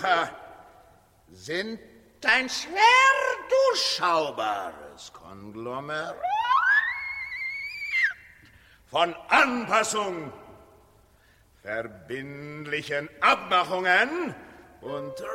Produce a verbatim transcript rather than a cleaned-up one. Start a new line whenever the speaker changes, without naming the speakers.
Güter sind ein schwer durchschaubares Konglomerat von Anpassung, verbindlichen Abmachungen und